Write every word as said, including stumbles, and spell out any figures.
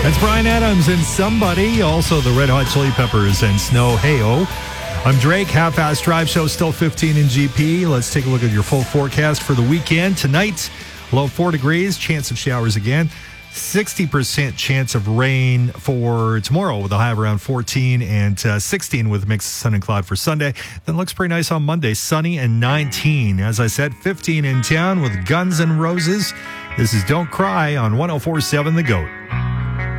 That's Bryan Adams and Somebody, also the Red Hot Chili Peppers and Snow Hey-O. I'm Drake, Half-Ass Drive Show, still fifteen in G P. Let's take a look at your full forecast for the weekend. Tonight, low four degrees, chance of showers again. sixty percent chance of rain for tomorrow with a high of around fourteen and uh, sixteen with a mix of sun and cloud for Sunday. Then looks pretty nice on Monday, sunny and nineteen. As I said, fifteen in town with Guns N' Roses. This is Don't Cry on one oh four point seven The Goat.